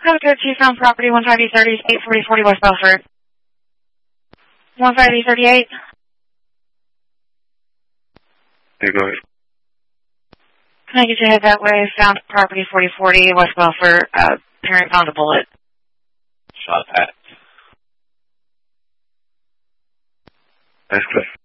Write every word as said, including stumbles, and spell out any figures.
Have a good Chief found property, one five E thirty, eight forty forty West Belfort. one five E thirty-eight. Hey, go ahead. Can I get you head that way? Found property forty forty West Belfort. Uh, parent found a bullet. Shot at. That's good.